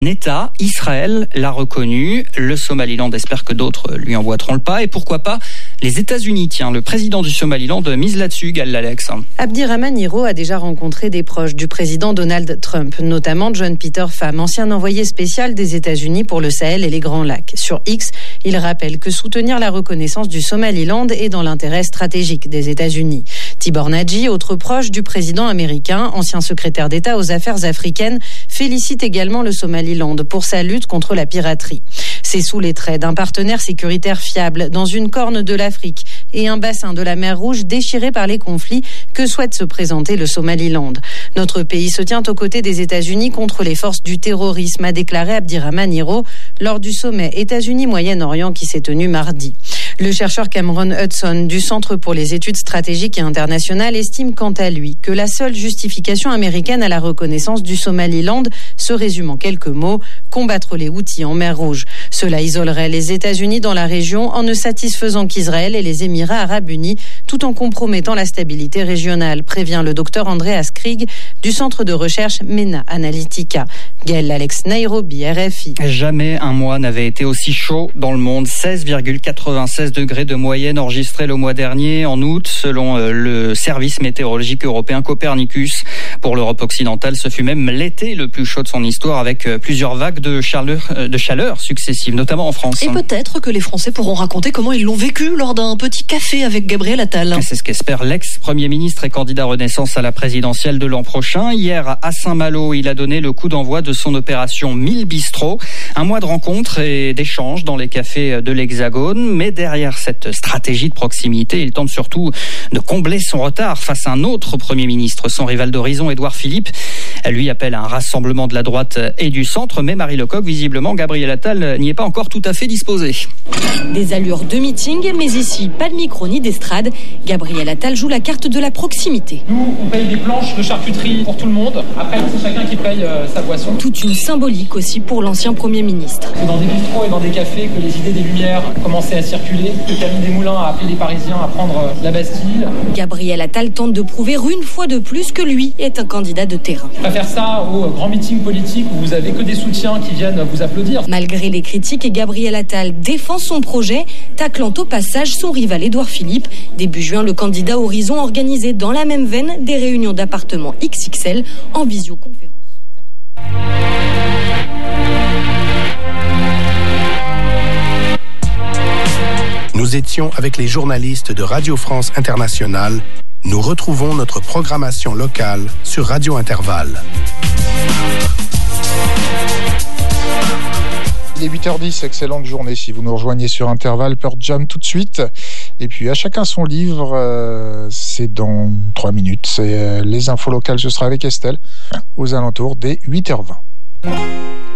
État, Israël l'a reconnu. Le Somaliland espère que d'autres lui emboîteront le pas. Et pourquoi pas les États-Unis. Tiens, le président du Somaliland mise là-dessus, Gal Alex. Abdirahman Hiro a déjà rencontré des proches du président Donald Trump, notamment John Peter Pham, ancien envoyé spécial des États-Unis pour le Sahel et les Grands Lacs. Sur X, il rappelle que soutenir la reconnaissance du Somaliland est dans l'intérêt stratégique des États-Unis. Tibor Nagy, autre proche du président américain, ancien secrétaire d'État aux affaires africaines, félicite également le Somaliland pour sa lutte contre la piraterie. C'est sous les traits d'un partenaire sécuritaire fiable dans une corne de l'Afrique et un bassin de la mer Rouge déchiré par les conflits que souhaite se présenter le Somaliland. Notre pays se tient aux côtés des États-Unis contre les forces du terrorisme, a déclaré Abdirahman Hiro lors du sommet États-Unis-Moyen-Orient qui s'est tenu mardi. Le chercheur Cameron Hudson du Centre pour les études stratégiques et internationales estime quant à lui que la seule justification américaine à la reconnaissance du Somaliland se résume en quelques mots, combattre les Houthis en mer Rouge. Cela isolerait les États-Unis dans la région en ne satisfaisant qu'Israël et les Émirats arabes unis, tout en compromettant la stabilité régionale, prévient le docteur Andreas Krieg du centre de recherche MENA Analytica. Gaël Alex, Nairobi, RFI. Jamais un mois n'avait été aussi chaud dans le monde. 16,96 degrés de moyenne enregistrés le mois dernier en août, selon le service météorologique européen Copernicus. Pour l'Europe occidentale, ce fut même l'été le plus chaud de son histoire, avec plusieurs vagues de chaleur successives, notamment en France. Et peut-être que les Français pourront raconter comment ils l'ont vécu lors d'un petit café avec Gabriel Attal. C'est ce qu'espère l'ex-premier ministre et candidat Renaissance à la présidentielle de l'an prochain. Hier, à Saint-Malo, il a donné le coup d'envoi de son opération 1000 bistrots. Un mois de rencontres et d'échanges dans les cafés de l'Hexagone. Mais derrière cette stratégie de proximité, il tente surtout de combler son retard face à un autre Premier ministre, son rival d'horizon, Édouard Philippe. Lui appelle à un rassemblement de la droite et du centre, mais Marie Lecoq, visiblement, Gabriel Attal n'y est pas encore tout à fait disposé. Des allures de meeting, mais ici, pas de micro ni d'estrade. Gabriel Attal joue la carte de la proximité. Nous, on paye des planches de charcuterie pour tout le monde. Après, c'est chacun qui paye sa boisson. Toute une symbolique aussi pour l'ancien Premier ministre. C'est dans des bistrots et dans des cafés que les idées des Lumières commençaient à circuler, que Camille Desmoulins a appelé les Parisiens à prendre la Bastille. Gabriel Attal tente de prouver une fois de plus que lui est un candidat de terrain. Je préfère ça au grand meeting politique où vous avez que des soutiens qui viennent vous applaudir. Malgré les critiques, Gabriel Attal défend son projet, taclant au passage son rival Édouard Philippe. Début juin, le candidat Horizon organisait dans la même veine des réunions d'appartements XXL en visioconférence. Nous étions avec les journalistes de Radio France Internationale. Nous retrouvons notre programmation locale sur Radio Intervalle. Il est 8h10, excellente journée si vous nous rejoignez sur Intervalle, Pearl Jam tout de suite. Et puis à chacun son livre, c'est dans 3 minutes. C'est les infos locales, ce sera avec Estelle, aux alentours des 8h20.